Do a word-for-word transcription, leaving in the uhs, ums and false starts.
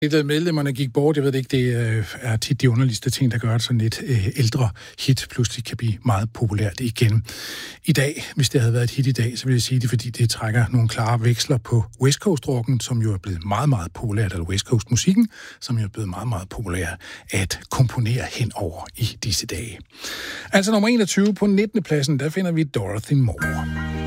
Et af medlemmerne gik bort. Jeg ved ikke, det er tit de underligste ting, der gør, at sådan et øh, ældre hit pludselig kan blive meget populært igen. I dag, hvis det havde været et hit i dag, så vil jeg sige det, fordi det trækker nogle klare veksler på West Coast-rocken, som jo er blevet meget, meget populært, eller West Coast-musikken, som jo er blevet meget, meget populær at komponere henover i disse dage. Altså nummer enogtyve på nittende pladsen, der finder vi Dorothy Moore.